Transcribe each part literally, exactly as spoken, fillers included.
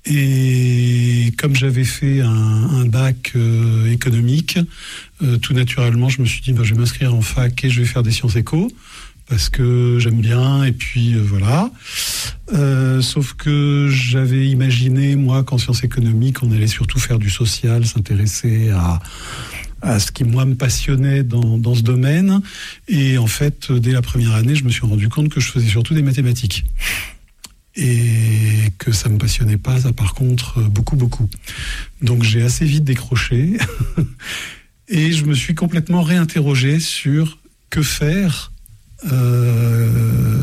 Et comme j'avais fait un, un bac euh, économique, euh, tout naturellement, je me suis dit, bah, je vais m'inscrire en fac et je vais faire des sciences éco, parce que j'aime bien, et puis euh, voilà. Euh, sauf que j'avais imaginé, moi, qu'en sciences économiques, on allait surtout faire du social, s'intéresser à, à ce qui, moi, me passionnait dans, dans ce domaine. Et en fait, dès la première année, je me suis rendu compte que je faisais surtout des mathématiques. Et que ça me passionnait pas, ça par contre, beaucoup, beaucoup. Donc j'ai assez vite décroché et je me suis complètement réinterrogé sur que faire euh,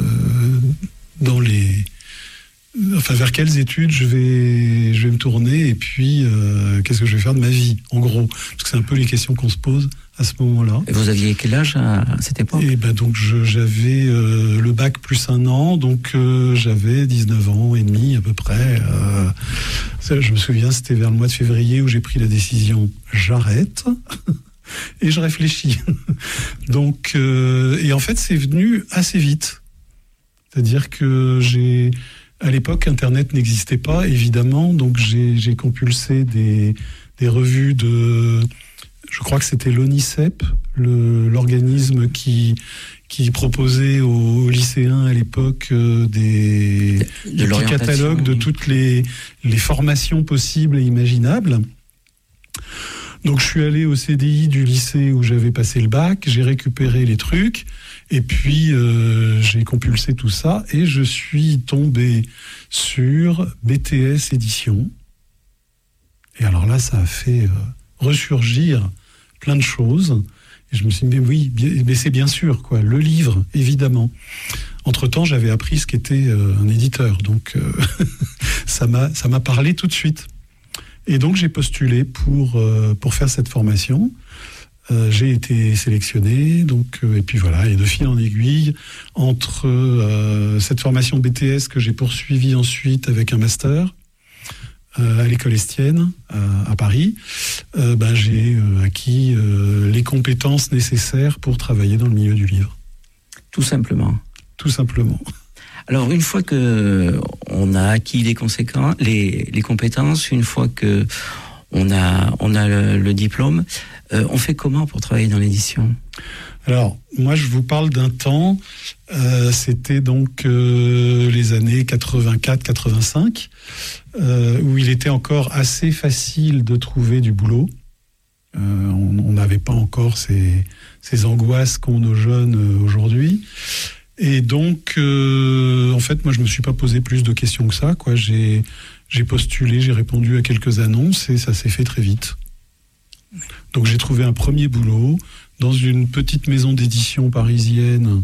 dans les... Enfin, vers quelles études je vais, je vais me tourner et puis euh, qu'est-ce que je vais faire de ma vie, en gros. Parce que c'est un peu les questions qu'on se pose à ce moment-là. Et vous aviez quel âge à, à cette époque ? Et ben donc je, j'avais euh, le bac plus un an, donc euh, j'avais dix-neuf ans et demi à peu près. Euh, ça, je me souviens, c'était vers le mois de février où j'ai pris la décision, j'arrête et je réfléchis. Donc euh, et en fait c'est venu assez vite. C'est-à-dire que j'ai à l'époque Internet n'existait pas évidemment, donc j'ai, j'ai compulsé des des revues de... Je crois que c'était l'ONICEP, le, l'organisme qui, qui proposait aux, aux lycéens à l'époque euh, des, de des petits catalogues de toutes les, les formations possibles et imaginables. Donc je suis allé au C D I du lycée où j'avais passé le bac, j'ai récupéré les trucs, et puis euh, j'ai compulsé tout ça, et je suis tombé sur B T S édition. Et alors là, ça a fait... Euh, ressurgir plein de choses. Et je me suis dit, mais oui, mais c'est bien sûr, quoi. Le livre, évidemment. Entre-temps, j'avais appris ce qu'était euh, un éditeur. Donc, euh, ça m'a, ça m'a parlé tout de suite. Et donc, j'ai postulé pour, euh, pour faire cette formation. Euh, j'ai été sélectionné. Donc, euh, et puis voilà, et de fil en aiguille, entre euh, cette formation B T S que j'ai poursuivie ensuite avec un master, à l'école Estienne, à, à Paris, euh, ben, j'ai euh, acquis euh, les compétences nécessaires pour travailler dans le milieu du livre. Tout simplement. Tout simplement. Alors, une fois que on a acquis les conséquences, les, les compétences, une fois que on a, on a le, le diplôme, euh, on fait comment pour travailler dans l'édition ? Alors, moi, je vous parle d'un temps, euh, c'était donc euh, les années quatre-vingt-quatre quatre-vingt-cinq, euh, où il était encore assez facile de trouver du boulot. Euh, on n'avait pas encore ces, ces angoisses qu'ont nos jeunes euh, aujourd'hui. Et donc, euh, en fait, moi, je me suis pas posé plus de questions que ça, quoi. J'ai, j'ai postulé, j'ai répondu à quelques annonces et ça s'est fait très vite. Donc, j'ai trouvé un premier boulot dans une petite maison d'édition parisienne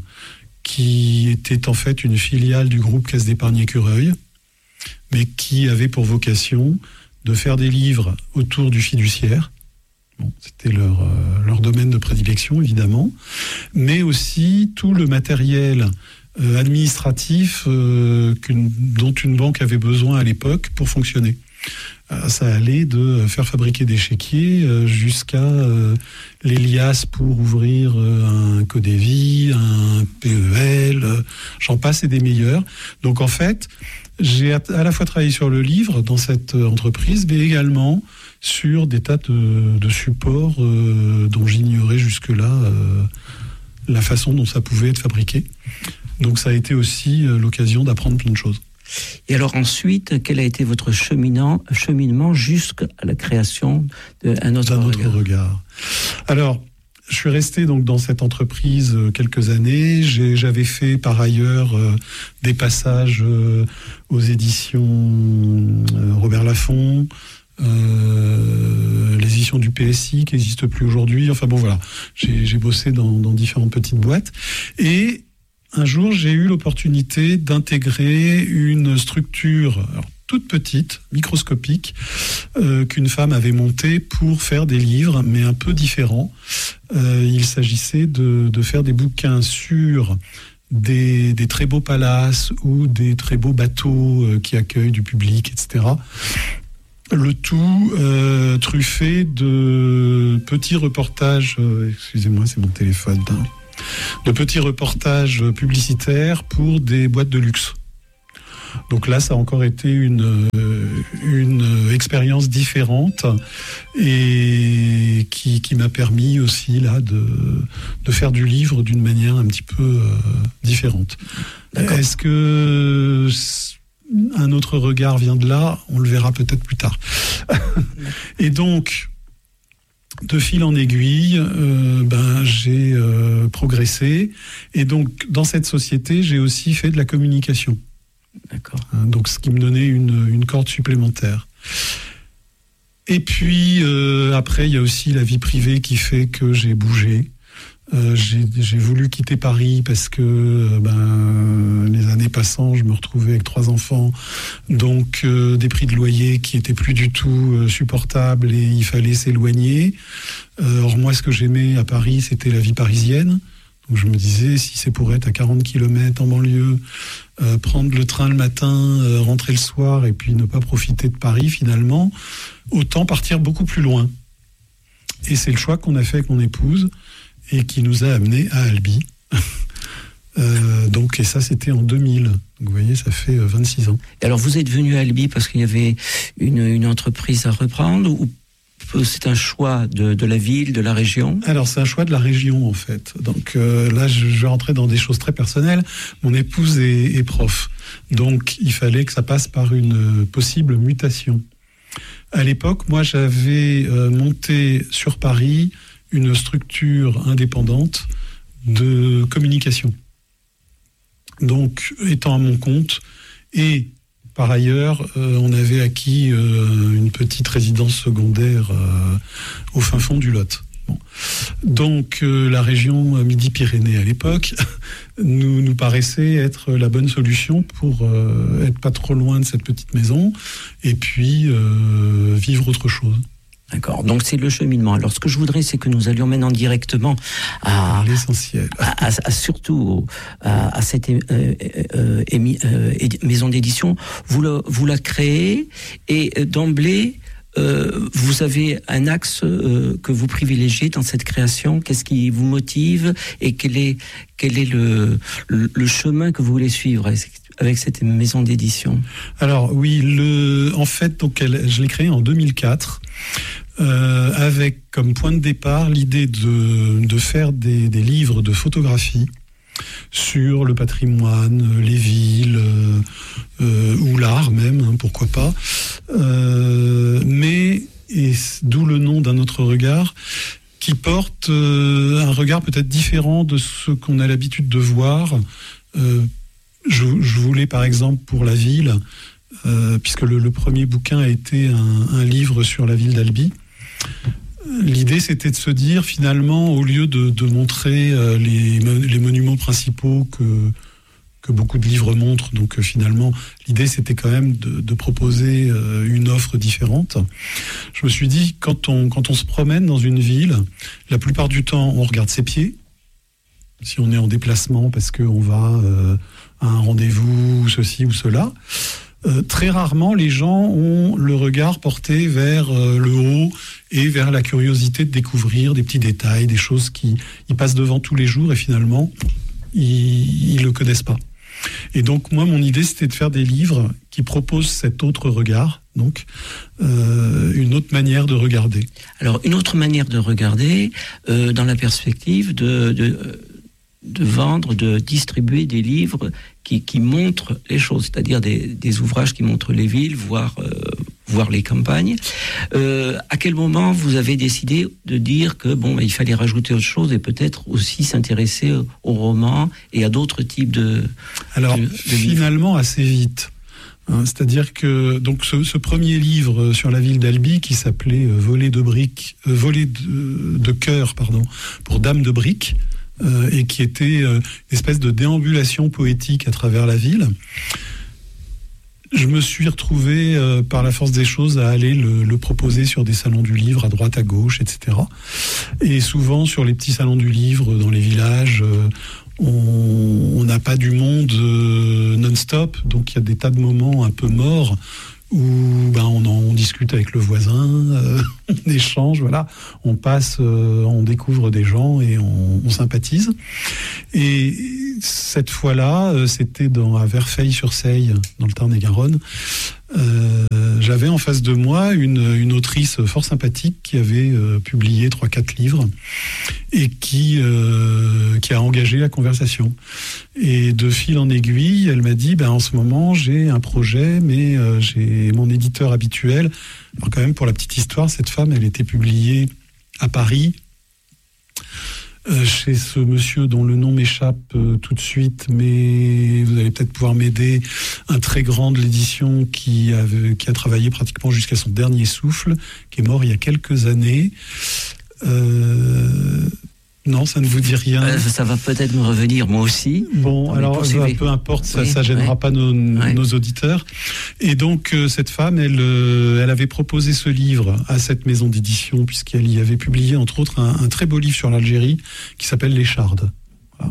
qui était en fait une filiale du groupe Caisse d'Épargne Écureuil, mais qui avait pour vocation de faire des livres autour du fiduciaire. Bon, c'était leur, euh, leur domaine de prédilection, évidemment, mais aussi tout le matériel euh, administratif euh, qu'une, dont une banque avait besoin à l'époque pour fonctionner. Euh, ça allait de faire fabriquer des chéquiers euh, jusqu'à euh, les liasses pour ouvrir euh, un Codévi, un P E L, euh, j'en passe et des meilleurs. Donc en fait, j'ai à la fois travaillé sur le livre dans cette entreprise, mais également sur des tas de, de supports euh, dont j'ignorais jusque-là euh, la façon dont ça pouvait être fabriqué. Donc ça a été aussi euh, l'occasion d'apprendre plein de choses. Et alors ensuite, quel a été votre cheminant, cheminement jusqu'à la création d'un autre, d'un autre regard. Alors, je suis resté donc dans cette entreprise quelques années. J'ai, j'avais fait par ailleurs euh, des passages euh, aux éditions euh, Robert Laffont, euh, les éditions du P S I qui n'existent plus aujourd'hui. Enfin bon, voilà, j'ai, j'ai bossé dans, dans différentes petites boîtes. Et un jour, j'ai eu l'opportunité d'intégrer une structure alors, toute petite, microscopique, euh, qu'une femme avait montée pour faire des livres, mais un peu différents. Euh, il s'agissait de, de faire des bouquins sur des, des très beaux palaces ou des très beaux bateaux euh, qui accueillent du public, et cetera. Le tout euh, truffé de petits reportages. Euh, excusez-moi, c'est mon téléphone. Hein. De petits reportages publicitaires pour des boîtes de luxe. Donc là, ça a encore été une, une expérience différente et qui, qui m'a permis aussi là de, de faire du livre d'une manière un petit peu euh, différente. D'accord. Est-ce que un autre regard vient de là? On le verra peut-être plus tard. Et donc, de fil en aiguille, euh, ben, j'ai euh, progressé. Et donc, dans cette société, j'ai aussi fait de la communication. D'accord. Hein, donc, ce qui me donnait une, une corde supplémentaire. Et puis, euh, après, il y a aussi la vie privée qui fait que j'ai bougé. Euh, j'ai, j'ai voulu quitter Paris parce que euh, ben, les années passant, je me retrouvais avec trois enfants, donc euh, des prix de loyer qui étaient plus du tout euh, supportables et il fallait s'éloigner. Euh, or moi, ce que j'aimais à Paris, c'était la vie parisienne. Donc je me disais, si c'est pour être à quarante kilomètres en banlieue, euh, prendre le train le matin, euh, rentrer le soir et puis ne pas profiter de Paris finalement, autant partir beaucoup plus loin. Et c'est le choix qu'on a fait avec mon épouse et qui nous a amenés à Albi. euh, donc, et ça, c'était en deux mille. Donc, vous voyez, ça fait vingt-six ans. Et alors, vous êtes venu à Albi parce qu'il y avait une, une entreprise à reprendre ou c'est un choix de, de la ville, de la région? Alors, c'est un choix de la région, en fait. Donc euh, là, je, je vais rentrer dans des choses très personnelles. Mon épouse est, est prof. Donc, il fallait que ça passe par une possible mutation. À l'époque, moi, j'avais euh, monté sur Paris une structure indépendante de communication. Donc, étant à mon compte, et par ailleurs, euh, on avait acquis euh, une petite résidence secondaire euh, au fin fond du Lot. Bon. Donc, euh, la région Midi-Pyrénées à l'époque nous, nous paraissait être la bonne solution pour euh, être pas trop loin de cette petite maison et puis euh, vivre autre chose. D'accord, donc c'est le cheminement. Alors ce que je voudrais, c'est que nous allions maintenant directement à l'essentiel, à, à, à surtout à, à cette euh, euh, émi, euh, maison d'édition. Vous la, vous la créez et d'emblée, euh, vous avez un axe euh, que vous privilégiez dans cette création. Qu'est-ce qui vous motive et quel est, quel est le, le, le chemin que vous voulez suivre avec cette maison d'édition? Alors oui, le, en fait, donc elle, je l'ai créée en deux mille quatre. Euh, avec comme point de départ l'idée de, de faire des, des livres de photographie sur le patrimoine, les villes, euh, euh, ou l'art même, hein, pourquoi pas. Euh, mais, et d'où le nom d'un autre regard, qui porte euh, un regard peut-être différent de ce qu'on a l'habitude de voir. Euh, je, je voulais par exemple pour la ville, euh, puisque le, le premier bouquin a été un, un livre sur la ville d'Albi. L'idée, c'était de se dire, finalement, au lieu de, de montrer euh, les, les monuments principaux que, que beaucoup de livres montrent, donc euh, finalement, l'idée, c'était quand même de, de proposer euh, une offre différente. Je me suis dit, quand on, quand on se promène dans une ville, la plupart du temps, on regarde ses pieds. Si on est en déplacement parce qu'on va euh, à un rendez-vous, ceci ou cela. Euh, très rarement, les gens ont le regard porté vers euh, le haut et vers la curiosité de découvrir des petits détails, des choses qui ils passent devant tous les jours et finalement, ils ne le connaissent pas. Et donc, moi, mon idée, c'était de faire des livres qui proposent cet autre regard, donc euh, une autre manière de regarder. Alors, une autre manière de regarder euh, dans la perspective de... de... de vendre, de distribuer des livres qui, qui montrent les choses, c'est-à-dire des, des ouvrages qui montrent les villes, voire, euh, voire les campagnes. Euh, à quel moment vous avez décidé de dire que bon, il fallait rajouter autre chose et peut-être aussi s'intéresser au roman et à d'autres types de Alors, de, de finalement, livres. Assez vite. Hein, c'est-à-dire que donc ce, ce premier livre sur la ville d'Albi qui s'appelait euh, Voler de briques, euh, Voler de, de cœur, pardon, pour Dame de briques, Euh, et qui était euh, une espèce de déambulation poétique à travers la ville. Je me suis retrouvé, euh, par la force des choses, à aller le, le proposer sur des salons du livre, à droite, à gauche, et cetera. Et souvent, sur les petits salons du livre, dans les villages, euh, on n'a pas du monde euh, non-stop, donc il y a des tas de moments un peu morts où ben, on, en, on discute avec le voisin, euh, on échange, voilà, on passe, euh, on découvre des gens et on, on sympathise. Et cette fois-là, euh, c'était dans, à Verfeil-sur-Seille, dans le Tarn-et-Garonne. Euh, j'avais en face de moi une, une autrice fort sympathique qui avait euh, publié trois quatre livres et qui, euh, qui a engagé la conversation. Et de fil en aiguille, elle m'a dit, ben, en ce moment, j'ai un projet, mais euh, j'ai mon éditeur habituel. Alors quand même, pour la petite histoire, cette femme, elle était publiée à Paris, Euh, chez ce monsieur dont le nom m'échappe euh, tout de suite, mais vous allez peut-être pouvoir m'aider, un très grand de l'édition qui, avait, qui a travaillé pratiquement jusqu'à son dernier souffle, qui est mort il y a quelques années. Euh, non, ça ne vous dit rien. Euh, ça va peut-être me revenir, moi aussi. Bon, non, alors bah, peu importe, ça, oui, ça gênera ouais. pas nos, ouais. nos auditeurs. Et donc euh, cette femme, elle, euh, elle avait proposé ce livre à cette maison d'édition, puisqu'elle y avait publié entre autres un, un très beau livre sur l'Algérie qui s'appelle L'Écharde. Voilà.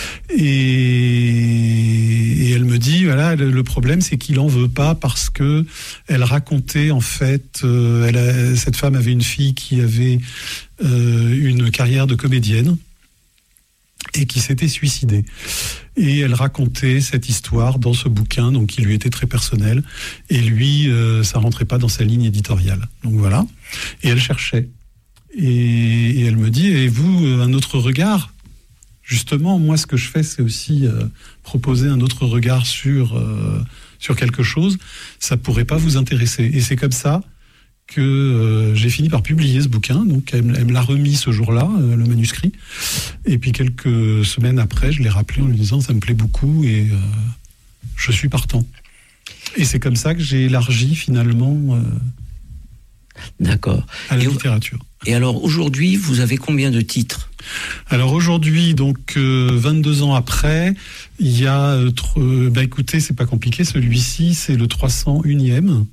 Et, et elle me dit, voilà, le, le problème c'est qu'il en veut pas parce que elle racontait en fait, euh, elle a, cette femme avait une fille qui avait euh, une carrière de comédienne et qui s'était suicidée. Et elle racontait cette histoire dans ce bouquin, donc qui lui était très personnel. Et lui, euh, ça rentrait pas dans sa ligne éditoriale. Donc voilà. Et elle cherchait. Et, et elle me dit, et vous, un autre regard ? Justement, moi, ce que je fais, c'est aussi euh, proposer un autre regard sur, euh, sur quelque chose. Ça pourrait pas vous intéresser. Et c'est comme ça que euh, j'ai fini par publier ce bouquin. Donc, elle, elle me l'a remis ce jour-là, euh, le manuscrit. Et puis, quelques semaines après, je l'ai rappelé en lui disant, ça me plaît beaucoup et euh, je suis partant. Et c'est comme ça que j'ai élargi, finalement, euh, D'accord. à la et littérature. Et alors, aujourd'hui, vous avez combien de titres ? Alors aujourd'hui, donc euh, vingt-deux ans après, il y a, euh, euh, bah écoutez, c'est pas compliqué, celui-ci, c'est le trois cent unième,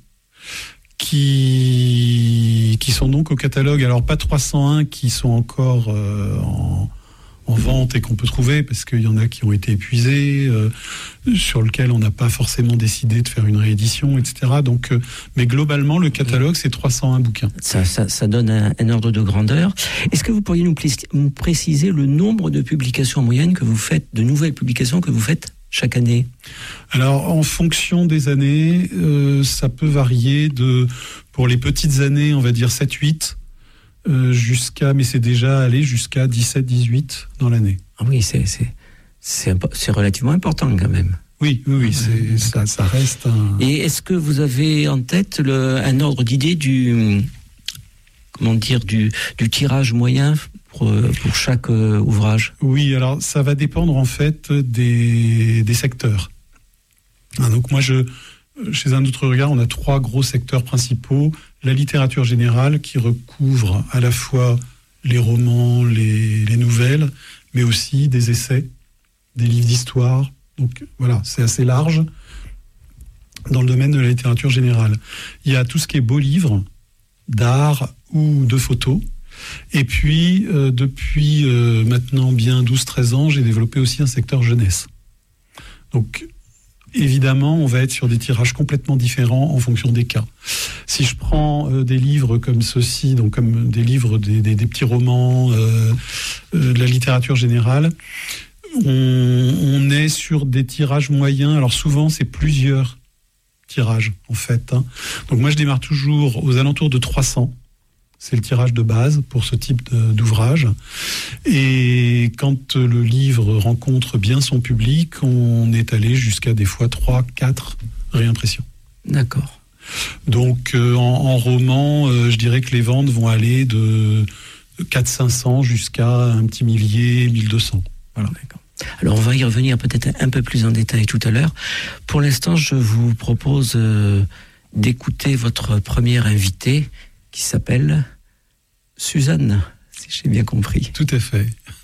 qui, qui sont donc au catalogue. Alors pas trois cent un qui sont encore euh, en, en vente et qu'on peut trouver, parce qu'il y en a qui ont été épuisés, euh, sur lequel on n'a pas forcément décidé de faire une réédition, et cetera. Donc, euh, mais globalement, le catalogue, c'est trois cent un bouquins. Ça, ça, ça donne un, un ordre de grandeur. Est-ce que vous pourriez nous, pl- nous préciser le nombre de publications en moyenne que vous faites, de nouvelles publications que vous faites chaque année ? Alors, en fonction des années, euh, ça peut varier de, pour les petites années, on va dire sept huit, euh, jusqu'à, mais c'est déjà allé jusqu'à dix-sept dix-huit dans l'année. Ah oui, c'est, c'est, c'est, c'est relativement important quand même. Oui, oui, oui, c'est, ça, ça reste un... Et est-ce que vous avez en tête le, un ordre d'idée du, comment dire, du, du tirage moyen pour, pour chaque euh, ouvrage ? Oui, alors ça va dépendre en fait des, des secteurs. Ah, donc moi, je, chez Un autre regard, on a trois gros secteurs principaux. La littérature générale qui recouvre à la fois les romans, les, les nouvelles, mais aussi des essais, des livres d'histoire. Donc voilà, c'est assez large dans le domaine de la littérature générale. Il y a tout ce qui est beaux livres, d'art ou de photos. Et puis, euh, depuis euh, maintenant bien douze treize ans, j'ai développé aussi un secteur jeunesse. Donc, évidemment, on va être sur des tirages complètement différents en fonction des cas. Si je prends euh, des livres comme ceux-ci, donc comme des livres, des, des, des petits romans, euh, euh, de la littérature générale, on, on est sur des tirages moyens. Alors souvent, c'est plusieurs tirages, en fait. Hein. Donc moi, je démarre toujours aux alentours de trois cents. C'est le tirage de base pour ce type de, d'ouvrage. Et quand le livre rencontre bien son public, on est allé jusqu'à des fois trois quatre réimpressions. D'accord. Donc euh, en, en roman, euh, je dirais que les ventes vont aller de quatre cinq cents jusqu'à un petit millier, mille deux cents. Voilà. D'accord. Alors on va y revenir peut-être un peu plus en détail tout à l'heure. Pour l'instant, je vous propose euh, d'écouter votre première invitée, qui s'appelle Suzanne, si j'ai bien compris. Tout à fait.